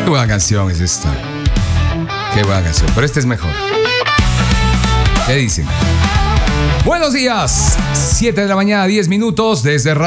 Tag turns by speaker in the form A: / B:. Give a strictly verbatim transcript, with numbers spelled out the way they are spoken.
A: Qué buena canción es esta. Qué buena canción. Pero esta es mejor. ¿Qué dicen? Buenos días. siete de la mañana, diez minutos desde Radio